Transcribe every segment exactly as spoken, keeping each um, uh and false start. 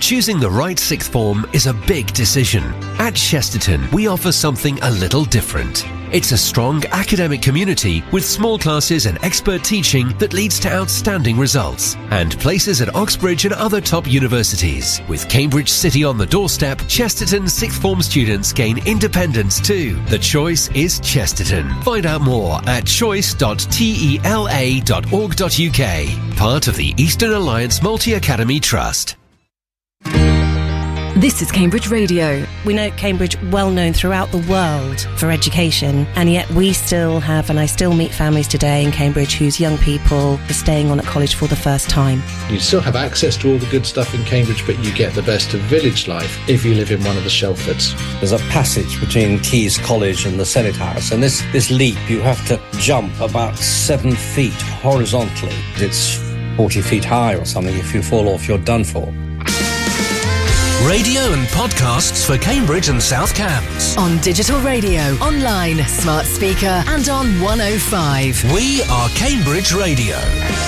Choosing the right sixth form is a big decision. At Chesterton, we offer something a little different. It's a strong academic community with small classes and expert teaching that leads to outstanding results, and places at Oxbridge and other top universities. With Cambridge City on the doorstep, Chesterton sixth form students gain independence too. The choice is Chesterton. Find out more at choice dot tela dot org dot uk, part of the Eastern Alliance Multi-Academy Trust. This is Cambridge Radio. We know Cambridge well known throughout the world for education, and yet we still have, and I still meet families today in Cambridge whose young people are staying on at college for the first time. You still have access to all the good stuff in Cambridge, but you get the best of village life if you live in one of the Shelfords. There's a passage between Caius College and the Senate House, and this, this leap, you have to jump about seven feet horizontally. It's forty feet high or something. If you fall off, you're done for. Radio and podcasts for Cambridge and South Cambs. On digital radio, online, smart speaker, and on one oh five. We are Cambridge Radio.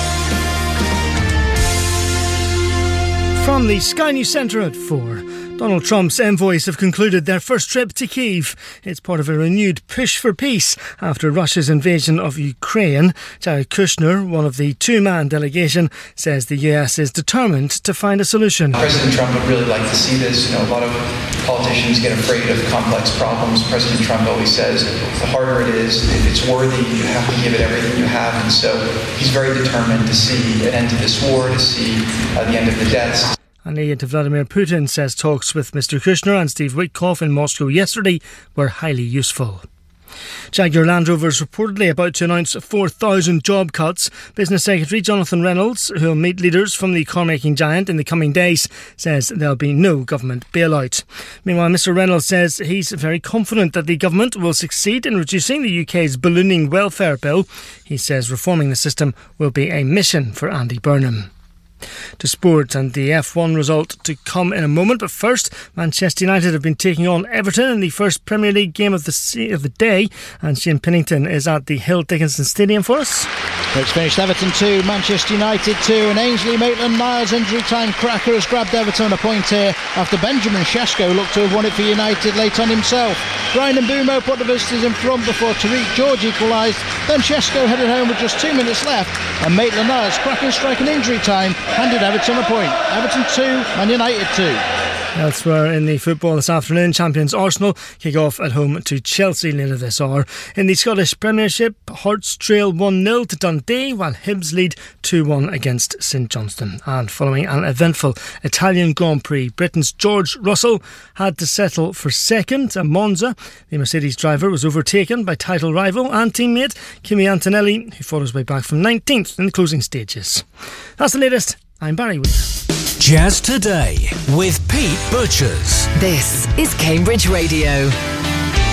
From the Sky News Centre at four. Donald Trump's envoys have concluded their first trip to Kyiv. It's part of a renewed push for peace after Russia's invasion of Ukraine. Jared Kushner, one of the two-man delegation, says the U S is determined to find a solution. President Trump would really like to see this. You know, a lot of politicians get afraid of complex problems. President Trump always says, the harder it is, if it's worthy, you have to give it everything you have. And so he's very determined to see an end to this war, to see uh, the end of the deaths. An aide to Vladimir Putin says talks with Mister Kushner and Steve Witkoff in Moscow yesterday were highly useful. Jaguar Land Rover is reportedly about to announce four thousand job cuts. Business Secretary Jonathan Reynolds, who will meet leaders from the car-making giant in the coming days, says there'll be no government bailout. Meanwhile, Mister Reynolds says he's very confident that the government will succeed in reducing the U K's ballooning welfare bill. He says reforming the system will be a mission for Andy Burnham. To sport and the F one result to come in a moment, but first, Manchester United have been taking on Everton in the first Premier League game of the of the day, and Shane Pennington is at the Hill Dickinson Stadium for us. It's finished Everton two, Manchester United two, and Ainsley Maitland-Niles injury time cracker has grabbed Everton a point here after Benjamin Sesko looked to have won it for United late on himself. Ryan Mbeumo put the visitors in front before Tariq George equalised, then Sesko headed home with just two minutes left, and Maitland-Niles cracking strike and injury time handed Everton a point. Everton two, Man United two. Elsewhere in the football this afternoon, champions Arsenal kick off at home to Chelsea later this hour. In the Scottish Premiership, Hearts trail one nil to Dundee, while Hibs lead two one against St Johnstone. And following an eventful Italian Grand Prix, Britain's George Russell had to settle for second at Monza. The Mercedes driver was overtaken by title rival and teammate Kimi Antonelli, who fought his way back from nineteenth in the closing stages. That's the latest. I'm Barry Wheeler. Jazz Today with Pete Butchers. This is Cambridge Radio.